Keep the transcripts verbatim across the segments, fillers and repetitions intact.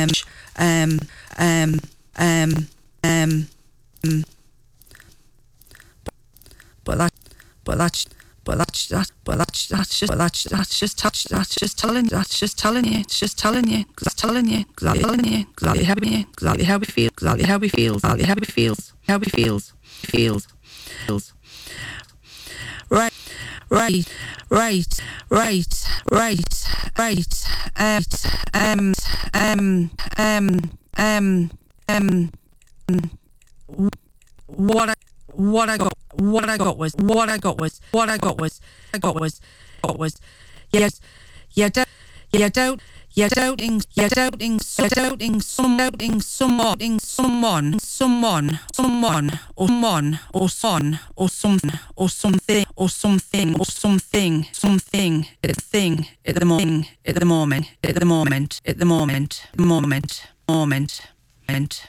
um, um, um, um, um, um, but that, but that's, but that's that, but that's that's just, but that's that's just touch, that's just telling, that's just telling you, it's just telling you, that's telling you, exactly telling you, exactly how we, exactly how we feel, exactly how we feel, exactly how we feels, how we feels, feels, feels. Right, right, right, right, right, right, um, um, um, um, um, um, what I, what I got, what I got was, what I got was, what I got was, I got was, got was, yes, you don't, you don't, you're doubting, you're doubting, you're doubting, some doubting, someone, someone, someone, someone, or someone, or son, or something, or something, or something, or something, something, at the thing, at the moment, at the moment, at the moment, at the moment, moment, moment, moment.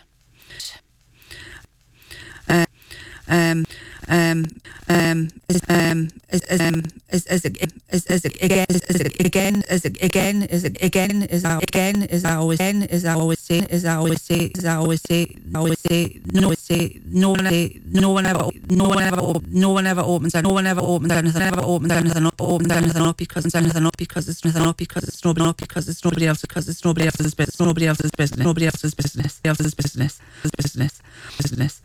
Uh, um. Um, um, is, um, is, is, um, is, is, is, is, again, is, is, again, is, again, is, again, is, again, is, I always, again, is, I always say, is, I always say, is, I always say, I always say, no, say, no one, no one ever, no one ever, no one ever opens, no one ever opens, anything ever opens, anything up, opens, anything up, because it's anything up, because it's nothing up, because it's nobody up, because it's nobody else, because it's nobody else's business, nobody else's business, nobody else's business, else's business, business, business.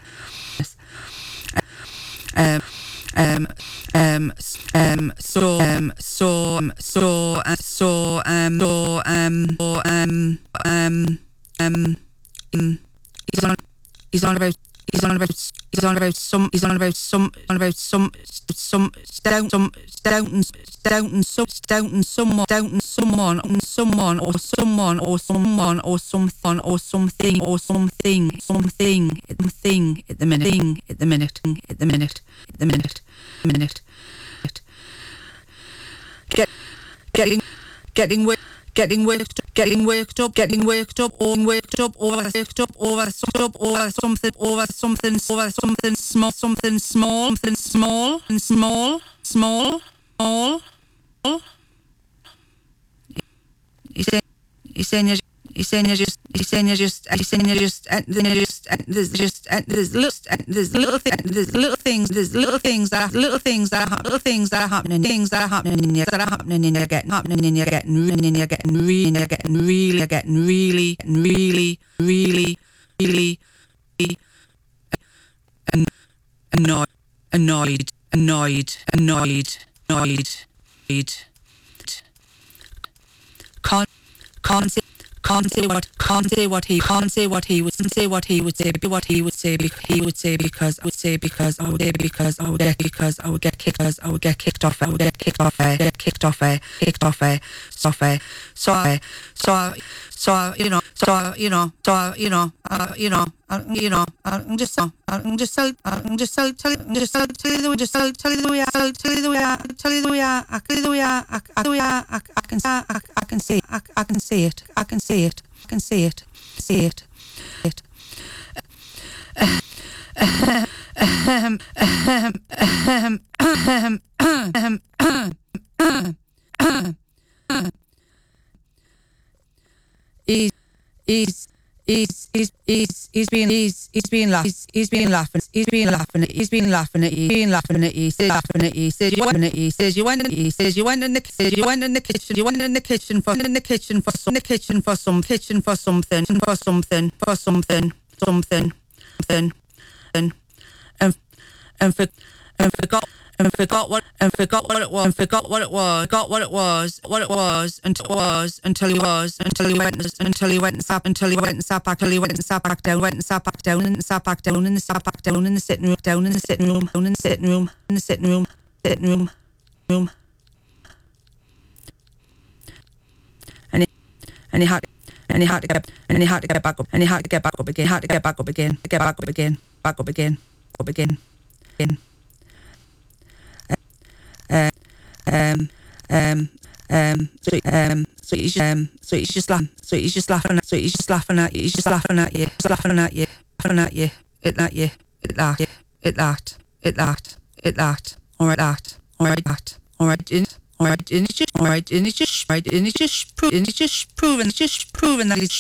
Um, um, um, um, so, um, so, um, so, uh, so, um, so, um, so, um, um, um, um, he's on, he's on about, he's on about, he's on about some, he's on about some, on about some, some, down, some, down, down, some, down, someone, down, someone, someone, or someone, or someone, or something, or something, or something, something, thing at the minute, thing at the minute, at the minute, at the minute, minute, get, getting, getting work. Getting worked up, getting worked up, getting worked up, or worked up, or worked up, or something, or something, or something, or something small, something small, something small, and small, small, small, small. He's saying, he's saying you're, he's saying you're just, he's saying you're just, he's saying you're just, and then you're just, and there's just, and there's little, and there's little things, there's little things, there's little things that, little things that, are, little things that are happening, things that are happening, and you're, that are happening, and you're getting happening, and you're getting, and you're getting really, and you're getting really, you're getting really, and really, really, really, and annoyed, annoyed, annoyed, annoyed, annoyed, annoyed. Can't, can't say, can't say what, can't say what he, can't say what he would say, what he would say, what he would say, he would say because, I would say because, I would say because, I would get, because, I would get kicked, because, I would get kicked off, I would get kicked off, I get kicked off, I kicked off, I, so I, so I, so I, so you know, so you know, so you know, uh, you know, uh, you know, uh, I'm just, uh, I'm just, uh, I'm just, uh, tell, just, uh, tell you the way, just, uh, tell you the way, I, tell you the way, I, tell you the way, I, I, tell you the way, I, I, I, I, I can, I, I can see, I, I can see it, I can see it, I can see it, see it, it. Um, um, um, um, um, um, um, um. He's, he's, he's, he's, he's, he's been, he's, he's been laughing, he's been laughing, he's been laughing, he's been laughing at you, been laughing at you, says laughing at you, says you went at you, says you went in, he says you went in the, says you went in the kitchen, you went in the kitchen for, in the kitchen for some, in the kitchen for some, kitchen for something, for something, for something, something, something, and, and, and for, and forgot. And forgot what and forgot what it was and forgot what it was forgot what it was what it was until it was until he was until he went until he went and sat until he went and sat back until he went and sat back down went and sat back down and sat back down and sat back down in the sitting room down in the sitting room down in the sitting room in the sitting room sitting room room and he and he had and he had to get and he had to get back up and he had to get back up again had to get back up again get back up again back up again up again again. Uh, um, um, um, so, um, so he's just, um, so he's just laughing, so he's just laughing at, so he's just laughing at you, he's just laughing at you, just laughing at you, laughing at you, it that you, it that, it that, it that, it that, alright that, alright that, alright, in, alright, and it's just, alright, and it's just, right, and it's just, pro- and it's just proven, it's just proven that he's